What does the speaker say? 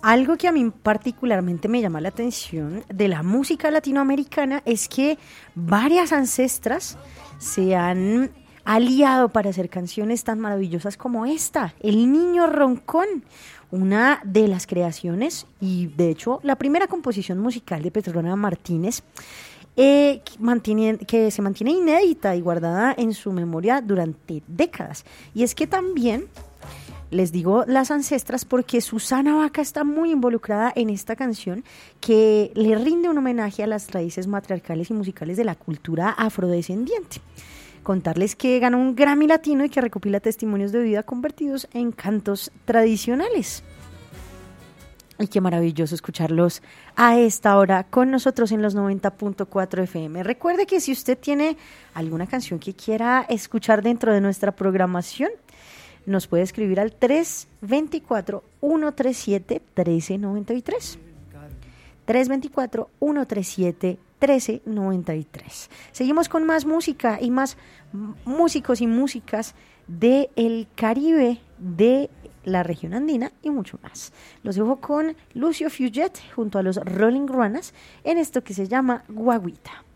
Algo que a mí particularmente me llama la atención de la música latinoamericana es que varias ancestras se han aliado para hacer canciones tan maravillosas como esta, El Niño Roncón, una de las creaciones y de hecho la primera composición musical de Petrona Martínez, que se mantiene inédita y guardada en su memoria durante décadas. Y es que también les digo las ancestras porque Susana Vaca está muy involucrada en esta canción que le rinde un homenaje a las raíces matriarcales y musicales de la cultura afrodescendiente. Contarles que ganó un Grammy Latino y que recopila testimonios de vida convertidos en cantos tradicionales. Y qué maravilloso escucharlos a esta hora con nosotros en los 90.4 FM. Recuerde que si usted tiene alguna canción que quiera escuchar dentro de nuestra programación, nos puede escribir al 324-137-1393. 324-137-1393. Seguimos con más música y más músicos y músicas del Caribe, de la región andina y mucho más. Los dejo con Lucio Fuget junto a los Rolling Ruanas en esto que se llama Guaguita.